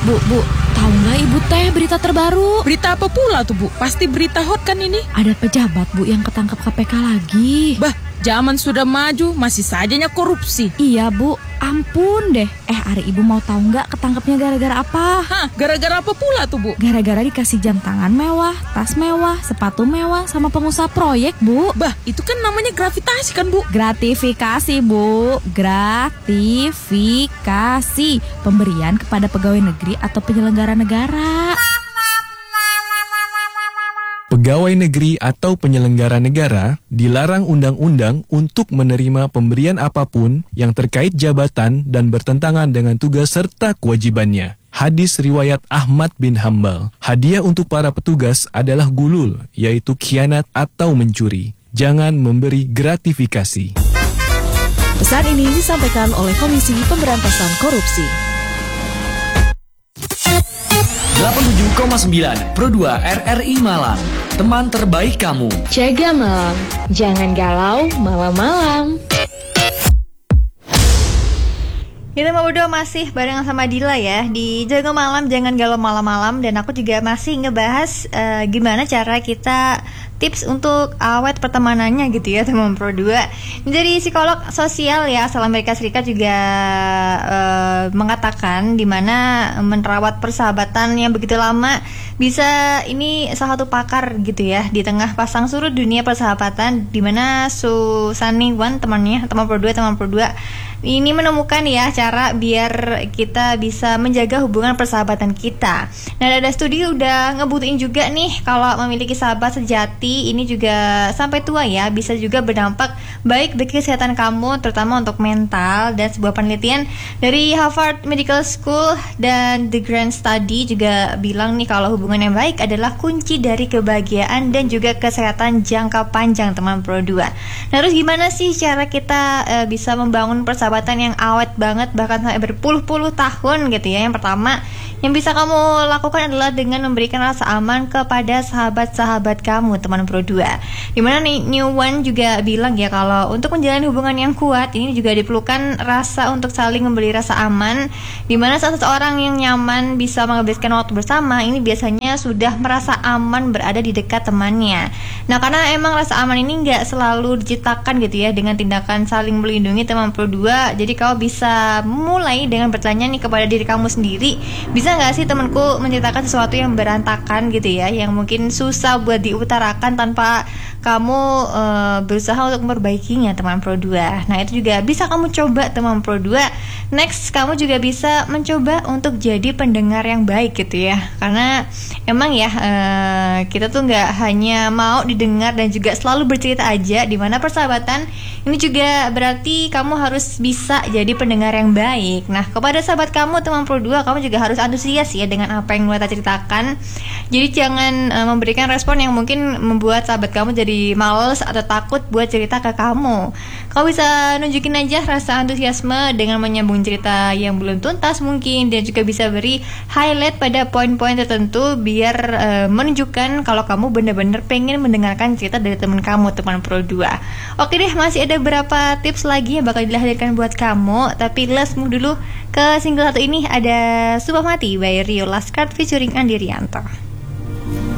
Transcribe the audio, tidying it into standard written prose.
Bu, tahu nggak Ibu teh berita terbaru? Berita apa pula tuh, Bu? Pasti berita hot kan ini? Ada pejabat, Bu, yang ketangkap KPK lagi. Bah, zaman sudah maju, masih sajanya korupsi. Iya, Bu. Ampun deh. Ari Ibu mau tahu nggak ketangkapnya gara-gara apa? Hah, gara-gara apa pula tuh, Bu? Gara-gara dikasih jam tangan mewah, tas mewah, sepatu mewah, sama pengusaha proyek, Bu. Bah, itu kan namanya gratifikasi kan, Bu? Gratifikasi, Bu. Gratifikasi. Pemberian kepada pegawai negeri atau penyelenggara negara. Pegawai negeri atau penyelenggara negara dilarang undang-undang untuk menerima pemberian apapun yang terkait jabatan dan bertentangan dengan tugas serta kewajibannya. Hadis riwayat Ahmad bin Hambal. Hadiah untuk para petugas adalah gulul, yaitu khianat atau mencuri. Jangan memberi gratifikasi. Pesan ini disampaikan oleh Komisi Pemberantasan Korupsi. 87,9 Pro 2 RRI Malang. Teman terbaik kamu. Jaga malam, jangan galau malam-malam. Kita mau berdua masih bareng sama Dila ya di Jaga Malam Jangan Galau Malam-Malam. Dan aku juga masih ngebahas gimana cara kita tips untuk awet pertemanannya gitu ya teman Pro 2. Dari psikolog sosial ya asal Amerika Serikat juga mengatakan dimana merawat persahabatan yang begitu lama bisa ini salah satu pakar gitu ya di tengah pasang surut dunia persahabatan, dimana Susani Wan teman Pro 2 ini menemukan ya cara biar kita bisa menjaga hubungan persahabatan kita. Nah, ada studi udah ngebuktiin juga nih kalau memiliki sahabat sejati ini juga sampai tua ya bisa juga berdampak baik bagi kesehatan kamu, terutama untuk mental. Dan sebuah penelitian dari Harvard Medical School dan The Grand Study juga bilang nih kalau hubungan yang baik adalah kunci dari kebahagiaan dan juga kesehatan jangka panjang teman Pro 2. Nah, terus gimana sih cara kita bisa membangun persahabatan yang awet banget bahkan sampai berpuluh-puluh tahun gitu ya? Yang pertama yang bisa kamu lakukan adalah dengan memberikan rasa aman kepada sahabat-sahabat kamu teman Pro 2. Dimana nih New One juga bilang ya kalau untuk menjalani hubungan yang kuat ini juga diperlukan rasa untuk saling memberi rasa aman, dimana saat seseorang yang nyaman bisa menghabiskan waktu bersama ini biasanya sudah merasa aman berada di dekat temannya. Nah, karena emang rasa aman ini nggak selalu diciptakan gitu ya dengan tindakan saling melindungi teman Pro 2. Jadi kamu bisa mulai dengan bertanya nih kepada diri kamu sendiri, bisa nggak sih temanku menceritakan sesuatu yang berantakan gitu ya, yang mungkin susah buat diutarakan tanpa kamu berusaha untuk memperbaikinya teman Pro 2. Nah, itu juga bisa kamu coba teman Pro 2. Next, kamu juga bisa mencoba untuk jadi pendengar yang baik gitu ya. Karena emang ya kita tuh nggak hanya mau didengar dan juga selalu bercerita aja, dimana persahabatan ini juga berarti kamu harus bisa jadi pendengar yang baik. Nah, kepada sahabat kamu teman Pro 2, kamu juga harus antusias ya dengan apa yang mereka ceritakan. Jadi jangan memberikan respon yang mungkin membuat sahabat kamu jadi males atau takut buat cerita ke kamu. Kamu bisa nunjukin aja rasa antusiasme dengan menyambung cerita yang belum tuntas mungkin, dan juga bisa beri highlight pada poin-poin tertentu biar menunjukkan kalau kamu benar-benar pengen mendengarkan cerita dari teman kamu teman Pro 2. Oke deh, masih ada beberapa tips lagi yang bakal dihadirkan buat kamu, tapi let's move dulu ke single satu ini. Ada Sumpah Mati by Rio Laskar featuring Andi Rianto.